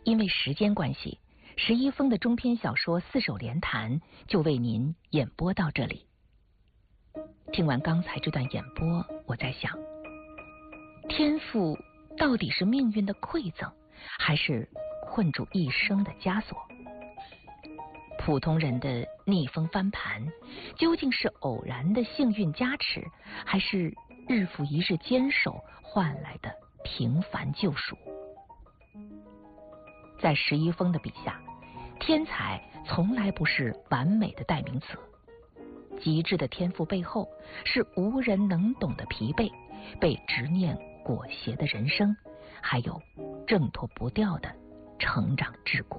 因为时间关系，石一峰的中篇小说《四手联弹》就为您演播到这里。听完刚才这段演播，我在想，天赋到底是命运的馈赠，还是困住一生的枷锁？普通人的逆风翻盘，究竟是偶然的幸运加持，还是日复一日坚守换来的平凡救赎？在石一峰的笔下，天才从来不是完美的代名词，极致的天赋背后是无人能懂的疲惫，被执念裹挟的人生，还有挣脱不掉的成长桎梏。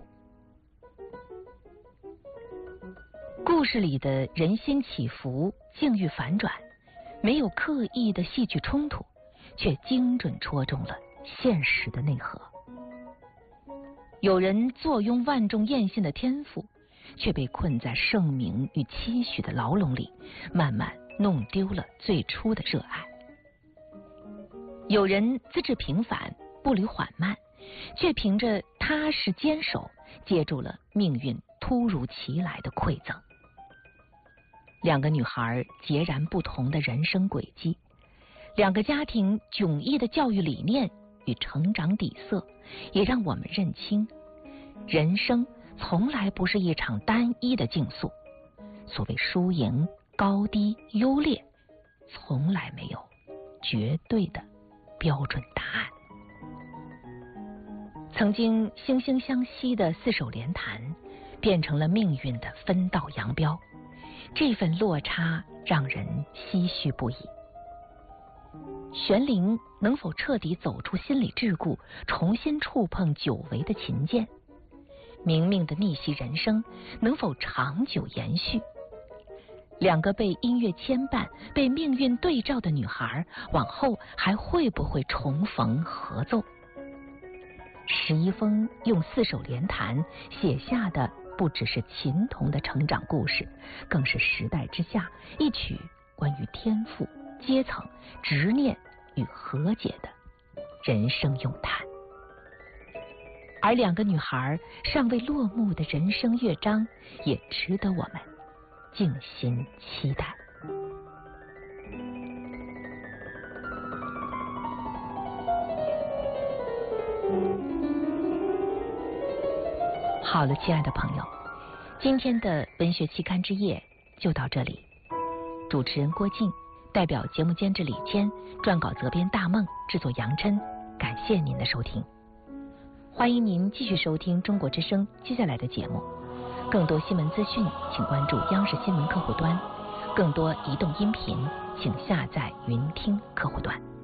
故事里的人心起伏、境遇反转，没有刻意的戏剧冲突，却精准戳中了现实的内核。有人坐拥万众艳羡的天赋，却被困在盛名与期许的牢笼里，慢慢弄丢了最初的热爱。有人资质平凡，步履缓慢，却凭着踏实坚守，接住了命运突如其来的馈赠。两个女孩截然不同的人生轨迹，两个家庭迥异的教育理念与成长底色，也让我们认清，人生从来不是一场单一的竞速，所谓输赢、高低、优劣，从来没有绝对的标准答案。曾经惺惺相惜的四手联弹，变成了命运的分道扬镳，这份落差让人唏嘘不已。玄灵能否彻底走出心理桎梏，重新触碰久违的琴键？明明的逆袭人生能否长久延续？两个被音乐牵绊、被命运对照的女孩，往后还会不会重逢合奏？石一峰用四手联弹写下的不只是琴童的成长故事，更是时代之下一曲关于天赋、阶层、执念与和解的人生咏叹。而两个女孩尚未落幕的人生乐章，也值得我们静心期待。好了，亲爱的朋友，今天的文学期刊之夜就到这里。主持人郭靖，代表节目监制李谦，撰稿责编大梦，制作杨琛，感谢您的收听。欢迎您继续收听中国之声接下来的节目。更多新闻资讯，请关注央视新闻客户端；更多移动音频，请下载云听客户端。